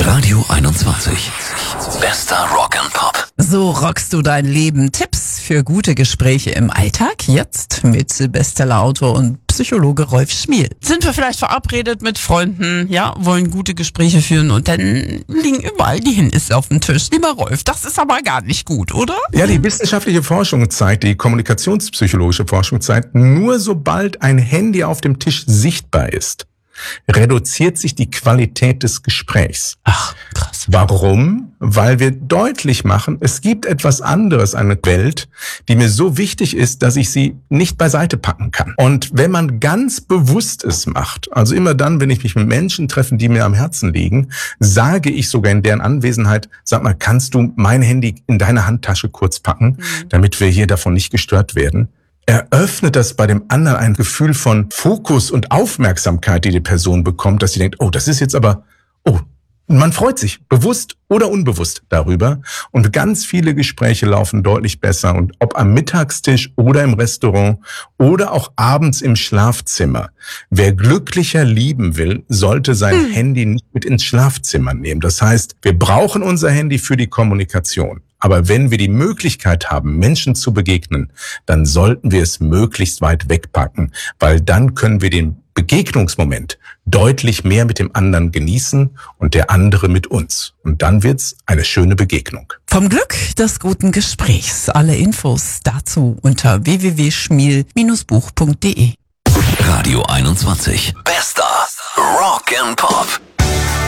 Radio 21. Bester Rock and Pop. So rockst du dein Leben. Tipps für gute Gespräche im Alltag. Jetzt mit Bestsellerautor und Psychologe Rolf Schmiel. Sind wir vielleicht verabredet mit Freunden, ja, wollen gute Gespräche führen und dann liegen überall die Handys auf dem Tisch. Lieber Rolf, das ist aber gar nicht gut, oder? Ja, die wissenschaftliche Forschung zeigt, die kommunikationspsychologische Forschung zeigt, nur sobald ein Handy auf dem Tisch sichtbar ist, reduziert sich die Qualität des Gesprächs. Ach, krass. Warum? Weil wir deutlich machen, es gibt etwas anderes, eine Welt, die mir so wichtig ist, dass ich sie nicht beiseite packen kann. Und wenn man ganz bewusst es macht, also immer dann, wenn ich mich mit Menschen treffe, die mir am Herzen liegen, sage ich sogar in deren Anwesenheit, sag mal, kannst du mein Handy in deine Handtasche kurz packen, damit wir hier davon nicht gestört werden? Eröffnet das bei dem anderen ein Gefühl von Fokus und Aufmerksamkeit, die Person bekommt, dass sie denkt, oh, das ist jetzt aber, man freut sich, bewusst oder unbewusst darüber. Und ganz viele Gespräche laufen deutlich besser. Und ob am Mittagstisch oder im Restaurant oder auch abends im Schlafzimmer. Wer glücklicher lieben will, sollte sein Handy nicht mit ins Schlafzimmer nehmen. Das heißt, wir brauchen unser Handy für die Kommunikation. Aber wenn wir die Möglichkeit haben, Menschen zu begegnen, dann sollten wir es möglichst weit wegpacken, weil dann können wir den Begegnungsmoment deutlich mehr mit dem anderen genießen und der andere mit uns. Und dann wird's eine schöne Begegnung. Vom Glück des guten Gesprächs. Alle Infos dazu unter www.schmiel-buch.de. Radio 21. Bester Rock and Pop.